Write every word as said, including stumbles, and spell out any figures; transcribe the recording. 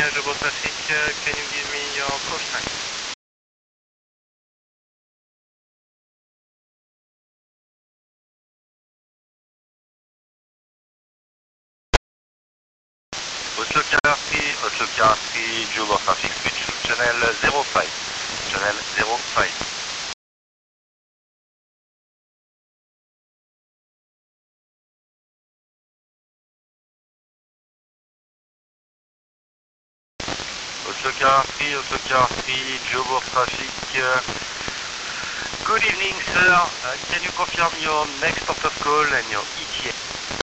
Jobo traffic, uh, can you give me your call sign? Oslo Carrier three, Oslo Carrier three, Jobo traffic switch to channel zero five. Channel zero five. Oslo Carrier three, Oslo Carrier three, Jobo traffic. Uh, good evening, sir. Uh, can you confirm your next port of call and your E T A?